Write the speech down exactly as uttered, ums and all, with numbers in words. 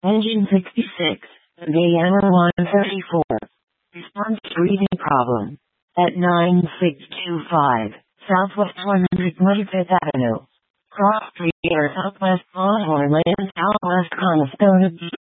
Engine sixty-six, Diana one thirty-four. Response to reading problem. At nine six two five, Southwest one hundred twenty-fifth Avenue. Cross Street or Southwest Longhorn Lane, Southwest Conestoga Beach.